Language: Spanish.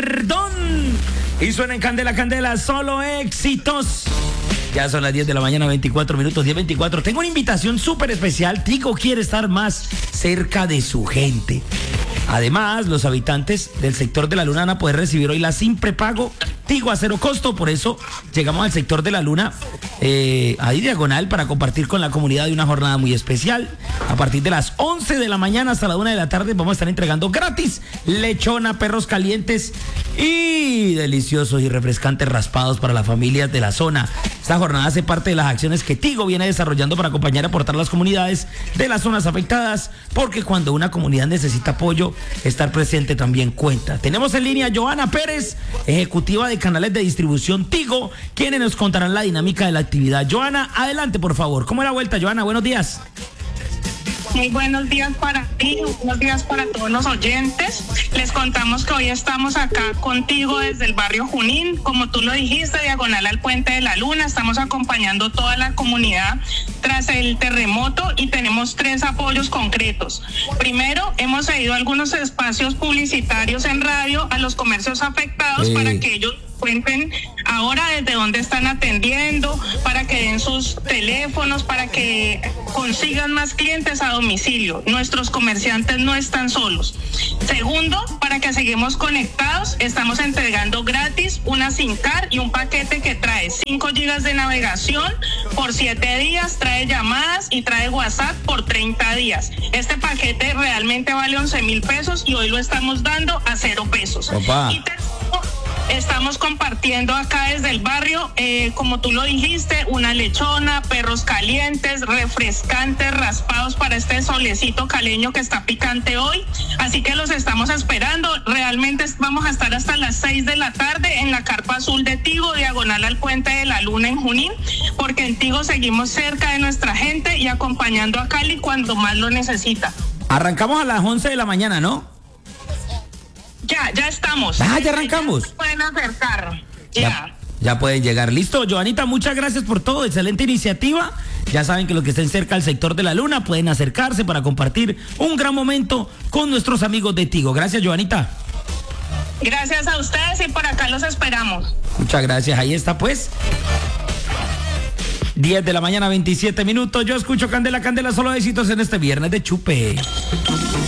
perdón. Y suena en Candela, Candela, solo éxitos. Ya son las 10 de la mañana, 24 minutos, 10:24. Tengo una invitación súper especial. Tigo quiere estar más cerca de su gente. Además, los habitantes del sector de la Luna van a poder recibir hoy la sin prepago Tigo a cero costo. Por eso llegamos al sector de la Luna, ahí diagonal, para compartir con la comunidad de una jornada muy especial. A partir de las 11 de la mañana hasta la 1 de la tarde vamos a estar entregando gratis lechona, perros calientes y deliciosos y refrescantes raspados para las familias de la zona. Esta jornada hace parte de las acciones que Tigo viene desarrollando para acompañar y aportar a las comunidades de las zonas afectadas, porque cuando una comunidad necesita apoyo, estar presente también cuenta. Tenemos en línea a Joana Pérez, ejecutiva de canales de distribución Tigo, quienes nos contarán la dinámica de la actividad. Joana, adelante por favor. ¿Cómo es la vuelta, Joana? Buenos días. Muy buenos días para ti, buenos días para todos los oyentes. Les contamos que hoy estamos acá contigo desde el barrio Junín, como tú lo dijiste, diagonal al Puente de la Luna. Estamos acompañando toda la comunidad tras el terremoto y tenemos 3 apoyos concretos. Primero, hemos cedido algunos espacios publicitarios en radio a los comercios afectados para que ellos cuenten ahora desde dónde están atendiendo, para que den sus teléfonos, para que consigan más clientes a domicilio. Nuestros comerciantes no están solos. Segundo, para que seguimos conectados, estamos entregando gratis una SIM card y un paquete que trae 5 gigas de navegación por 7 días, trae llamadas y trae WhatsApp por 30 días. Este paquete realmente vale 11,000 pesos y hoy lo estamos dando a 0 pesos. Opa. Y estamos compartiendo acá desde el barrio, como tú lo dijiste, una lechona, perros calientes, refrescantes, raspados para este solecito caleño que está picante hoy. Así que los estamos esperando. Realmente vamos a estar hasta las 6 de la tarde en la carpa azul de Tigo, diagonal al Puente de la Luna en Junín, porque en Tigo seguimos cerca de nuestra gente y acompañando a Cali cuando más lo necesita. Arrancamos a las 11 de la mañana, ¿no? Ya estamos. Ya arrancamos. Ya se pueden acercar. Ya pueden llegar. Listo, Joanita, muchas gracias por todo. Excelente iniciativa. Ya saben que los que estén cerca del sector de la Luna pueden acercarse para compartir un gran momento con nuestros amigos de Tigo. Gracias, Joanita. Gracias a ustedes y por acá los esperamos. Muchas gracias. Ahí está, pues. 10 de la mañana, 27 minutos. Yo escucho Candela, Candela, solo éxitos en este viernes de chupe.